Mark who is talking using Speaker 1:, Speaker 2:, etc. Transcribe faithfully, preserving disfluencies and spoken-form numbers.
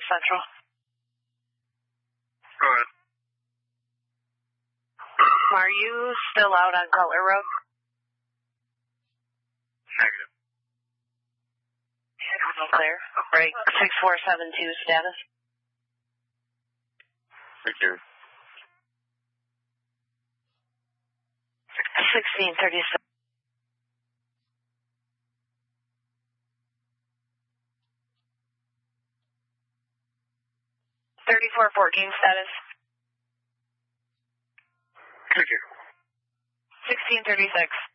Speaker 1: Central.
Speaker 2: Go ahead.
Speaker 1: Are you still out on Cutler Road?
Speaker 2: Negative.
Speaker 1: Clear. Break six four seven two status.
Speaker 2: Secure.
Speaker 1: sixteen thirty-six. thirty-four fourteen status.
Speaker 2: Secure.
Speaker 1: sixteen thirty-six.